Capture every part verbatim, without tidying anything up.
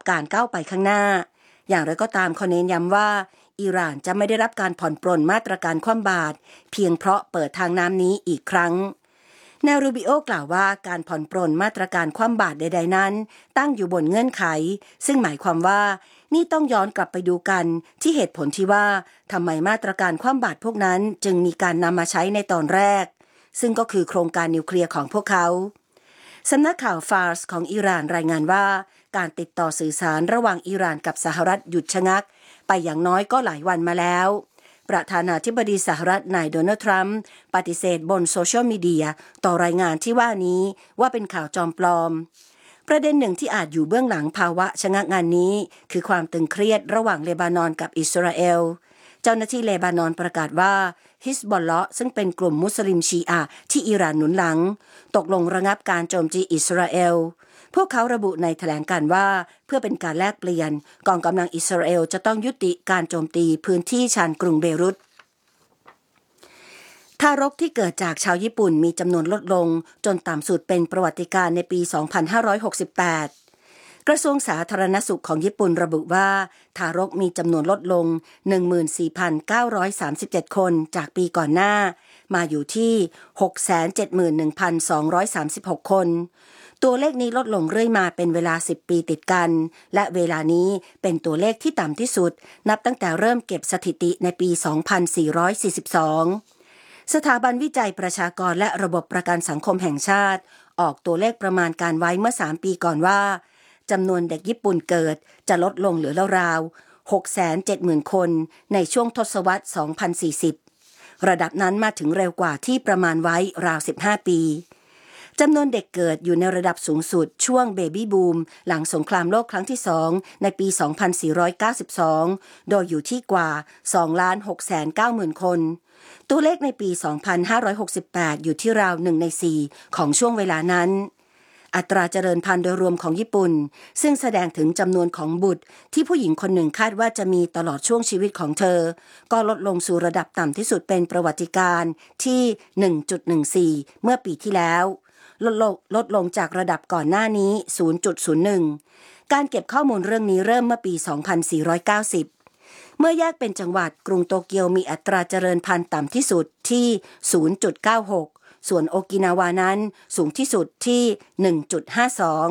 การก้าวไปข้างหน้าอย่างไรก็ตามเขาเน้นย้ำว่าอิหร่านจะไม่ได้รับการผ่อนปรนมาตรการคว่ำบาตรเพียงเพราะเปิดทางน้ำนี้อีกครั้งนายรูบิโอกล่าวว่าการผ่อนปรนมาตรการคว่ำบาตรใดๆนั้นตั้งอยู่บนเงื่อนไขซึ่งหมายความว่านี่ต้องย้อนกลับไปดูกันที่เหตุผลที่ว่าทำไมมาตรการคว่ำบาตรพวกนั้นจึงมีการนำมาใช้ในตอนแรกซึ่งก็คือโครงการนิวเคลียร์ของพวกเขาสำนักข่าวฟาร์สของอิหร่านรายงานว่าการติดต่อสื่อสารระหว่างอิหร่านกับสหรัฐหยุดชะงักไปอย่างน้อยก็หลายวันมาแล้วประธานาธิบดีสหรัฐนายโดนัลด์ทรัมป์ปฏิเสธบนโซเชียลมีเดียต่อรายงานที่ว่านี้ว่าเป็นข่าวจอมปลอมประเด็นหนึ่งที่อาจอยู่เบื้องหลังภาวะชะงักงานนี้คือความตึงเครียดระหว่างเลบานอนกับอิสราเอลเจ้าหน้าที่เลบานอนประกาศว่าฮิซบอลเลาะห์ซึ่งเป็นกลุ่มมุสลิมชีอะห์ที่อิหร่านหนุนหลังตกลงระงับการโจมตีอิสราเอลพวกเขาระบุในแถลงการณ์ว่าเพื่อเป็นการแลกเปลี่ยนกองกำลังอิสราเอลจะต้องยุติการโจมตีพื้นที่ชานกรุงเบรุตทารกที่เกิดจากชาวญี่ปุ่นมีจำนวนลดลงจนต่ำสุดเป็นประวัติการณ์ในปี สองพันห้าร้อยหกสิบแปด กระทรวงสาธารณสุขของญี่ปุ่นระบุว่าทารกมีจำนวนลดลง หนึ่งหมื่นสี่พันเก้าร้อยสามสิบเจ็ด คนจากปีก่อนหน้ามาอยู่ที่ หกแสนเจ็ดหมื่นหนึ่งพันสองร้อยสามสิบหก คนตัวเลขนี้ลดลงเรื่อยมาเป็นเวลาสิบปีติดกันและเวลานี้เป็นตัวเลขที่ต่ำที่สุดนับตั้งแต่เริ่มเก็บสถิติในปี สองพันสี่ร้อยสี่สิบสอง สถาบันวิจัยประชากรและระบบประกันสังคมแห่งชาติออกตัวเลขประมาณการไว้เมื่อสามปีก่อนว่าจำนวนเด็กญี่ปุ่นเกิดจะลดลงเหลือราวๆ หกแสนเจ็ดหมื่น คนในช่วงทศวรรษ สองพันสี่สิบ ระดับนั้นมาถึงเร็วกว่าที่ประมาณไว้ราว สิบห้า ปีจำนวนเด็กเกิดอยู่ในระดับสูงสุดช่วงเบบี้บูมหลังสงครามโลกครั้งที่สองในปี สองพันสี่ร้อยเก้าสิบสอง โดยอยู่ที่กว่า สองล้านหกแสนเก้าหมื่น คนตัวเลขในปี สองพันห้าร้อยหกสิบแปด อยู่ที่ราวหนึ่งในสี่ของช่วงเวลานั้นอัตราเจริญพันธุ์โดยรวมของญี่ปุ่นซึ่งแสดงถึงจำนวนของบุตรที่ผู้หญิงคนหนึ่งคาดว่าจะมีตลอดช่วงชีวิตของเธอก็ลดลงสู่ระดับต่ำที่สุดเป็นประวัติการณ์ที่ หนึ่งจุดหนึ่งสี่ เมื่อปีที่แล้วลดลงลดลงจากระดับก่อนหน้านี้ ศูนย์จุดศูนย์หนึ่ง การเก็บข้อมูลเรื่องนี้เริ่มเมื่อปี สองพันสี่ร้อยเก้าสิบ เมื่อแยกเป็นจังหวัดกรุงโตเกียวมีอัตราเจริญพันธุ์ต่ำที่สุดที่ ศูนย์จุดเก้าหก ส่วนโอกินาวานั้นสูงที่สุดที่ หนึ่งจุดห้าสอง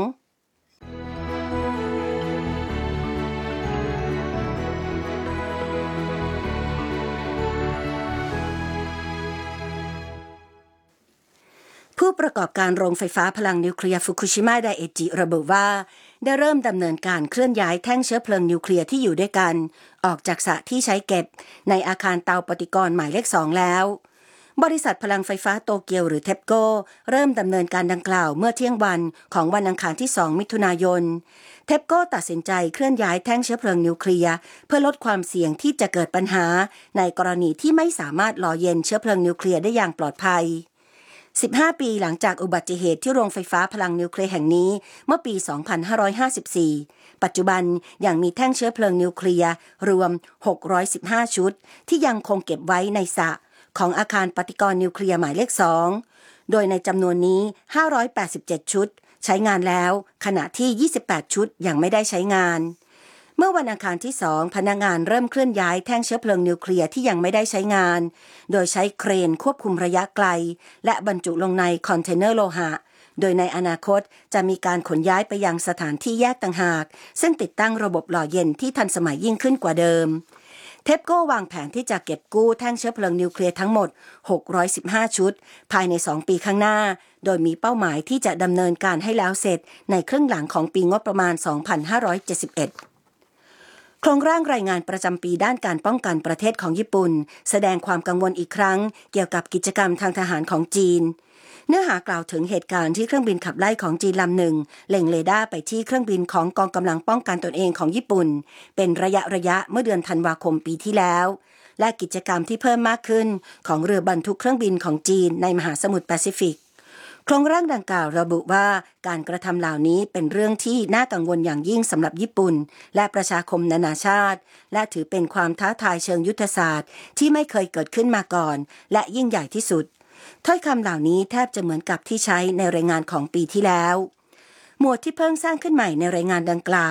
ผู้ประกอบการโรงไฟฟ้าพลังนิวเคลียร์ฟุกุชิมะไดเอจิระบุว่าได้เริ่มดำเนินการเคลื่อนย้ายแท่งเชื้อเพลิงนิวเคลียร์ที่อยู่ด้วยกันออกจากสระที่ใช้เก็บในอาคารเตาปฏิกรณ์หมายเลขสองแล้วบริษัทพลังไฟฟ้าโตเกียวหรือเทปโกเริ่มดำเนินการดังกล่าวเมื่อเที่ยงวันของวันอังคารที่สองมิถุนายนเทปโกตัดสินใจเคลื่อนย้ายแท่งเชื้อเพลิงนิวเคลียร์เพื่อลดความเสี่ยงที่จะเกิดปัญหาในกรณีที่ไม่สามารถหล่อเย็นเชื้อเพลิงนิวเคลียร์ได้อย่างปลอดภัยสิบห้าปีหลังจากอุบัติเหตุที่โรงไฟฟ้าพลังนิวเคลียร์แห่งนี้เมื่อปี สองพันห้าร้อยห้าสิบสี่ ปัจจุบันยังมีแท่งเชื้อเพลิงนิวเคลียร์รวมหกร้อยสิบห้าชุดที่ยังคงเก็บไว้ในสระของอาคารปฏิกรณ์นิวเคลียร์หมายเลขสองโดยในจำนวนนี้ห้าร้อยแปดสิบเจ็ดชุดใช้งานแล้วขณะที่ยี่สิบแปดชุดยังไม่ได้ใช้งานเมื่อวันอังคารที่สองพนักงานเริ่มเคลื่อนย้ายแท่งเชื้อเพลิงนิวเคลียร์ที่ยังไม่ได้ใช้งานโดยใช้เครนควบคุมระยะไกลและบรรจุลงในคอนเทนเนอร์โลหะโดยในอนาคตจะมีการขนย้ายไปยังสถานที่แยกต่างหากซึ่งติดตั้งระบบหล่อเย็นที่ทันสมัยยิ่งขึ้นกว่าเดิมเทปโก้วางแผนที่จะเก็บกู้แท่งเชื้อเพลิงนิวเคลียร์ทั้งหมดหกร้อยสิบห้าชุดภายในสองปีข้างหน้าโดยมีเป้าหมายที่จะดำเนินการให้แล้วเสร็จในครึ่งหลังของปีงบประมาณ สองพันห้าร้อยเจ็ดสิบเอ็ดโครงร่างรายงานประจำปีด้านการป้องกันประเทศของญี่ปุ่นแสดงความกังวลอีกครั้งเกี่ยวกับกิจกรรมทางทหารของจีนเนื้อหากล่าวถึงเหตุการณ์ที่เครื่องบินขับไล่ของจีนลำหนึ่งเล็งเรดาร์ไปที่เครื่องบินของกองกำลังป้องกันตนเองของญี่ปุ่นเป็นระยะระยะเมื่อเดือนธันวาคมปีที่แล้วและกิจกรรมที่เพิ่มมากขึ้นของเรือบรรทุกเครื่องบินของจีนในมหาสมุทรแปซิฟิกโครงร่างดังกล่าวระบุว่าการกระทำเหล่านี้เป็นเรื่องที่น่ากังวลอย่างยิ่งสำหรับญี่ปุ่นและประชาคมนานาชาติและถือเป็นความท้าทายเชิงยุทธศาสตร์ที่ไม่เคยเกิดขึ้นมาก่อนและยิ่งใหญ่ที่สุดถ้อยคำเหล่านี้แทบจะเหมือนกับที่ใช้ในรายงานของปีที่แล้วหมวดที่เพิ่งสร้างขึ้นใหม่ในรายงานดังกล่าว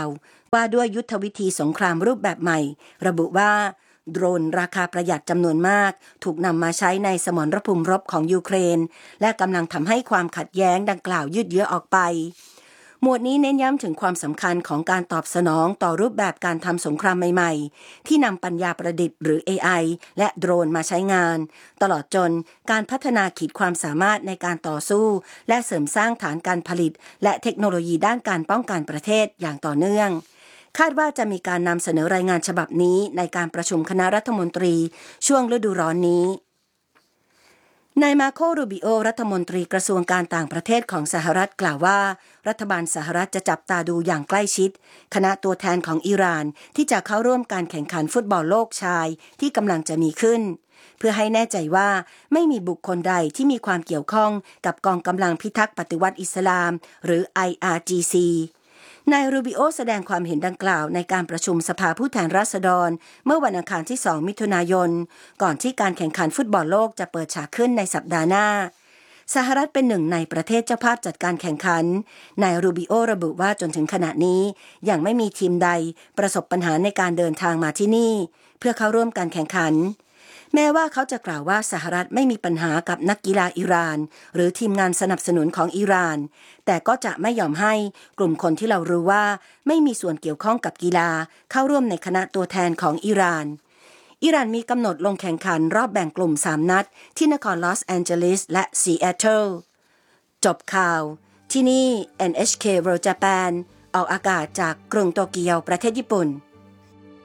ว่าด้วยยุทธวิธีสงครามรูปแบบใหม่ระบุว่าโดรนราคาประหยัดจำนวนมากถูกนำมาใช้ในสมรภูมิรบของยูเครนและกำลังทำให้ความขัดแย้งดังกล่าวยืดเยื้อออกไปหมวดนี้เน้นย้ำถึงความสำคัญของการตอบสนองต่อรูปแบบการทำสงครามใหม่ๆที่นำปัญญาประดิษฐ์หรือ เอ ไอ และโดรนมาใช้งานตลอดจนการพัฒนาขีดความสามารถในการต่อสู้และเสริมสร้างฐานการผลิตและเทคโนโลยีด้านการป้องกันประเทศอย่างต่อเนื่องคาดว่าจะมีการนำเสนอรายงานฉบับนี้ในการประชุมคณะรัฐมนตรีช่วงฤดูร้อนนี้นายมาโค รูบิโอรัฐมนตรีกระทรวงการต่างประเทศของสหรัฐกล่าวว่ารัฐบาลสหรัฐจะจับตาดูอย่างใกล้ชิดคณะตัวแทนของอิหร่านที่จะเข้าร่วมการแข่งขันฟุตบอลโลกชายที่กำลังจะมีขึ้นเพื่อให้แน่ใจว่าไม่มีบุคคลใดที่มีความเกี่ยวข้องกับกองกำลังพิทักษ์ปฏิวัติอิสลามหรือ ไอ อาร์ จี ซี นายรูบิโอแสดงความเห็นดังกล่าวในการประชุมสภาผู้แทนราษฎรเมื่อวันอังคารที่สองมิถุนายนก่อนที่การแข่งขันฟุตบอลโลกจะเปิดฉากขึ้นในสัปดาห์หน้าสหรัฐเป็นหนึ่งในประเทศเจ้าภาพจัดการแข่งขันนายรูบิโอระบุว่าจนถึงขณะนี้ยังไม่มีทีมใดประสบปัญหาในการเดินทางมาที่นี่เพื่อเข้าร่วมการแข่งขันแม้ว่าเขาจะกล่าวว่าสหรัฐไม่มีปัญหากับนักกีฬาอิหร่านหรือทีมงานสนับสนุนของอิหร่านแต่ก็จะไม่ยอมให้กลุ่มคนที่เรารู้ว่าไม่มีส่วนเกี่ยวข้องกับกีฬาเข้าร่วมในคณะตัวแทนของอิหร่านอิหร่านมีกำหนดลงแข่งขันรอบแบ่งกลุ่มสามนัดที่นครลอสแอนเจลิสและซีแอตเทิลจบข่าวที่นี่ เอ็น เอช เค World Japan ออกอากาศจากกรุงโตเกียวประเทศญี่ปุ่น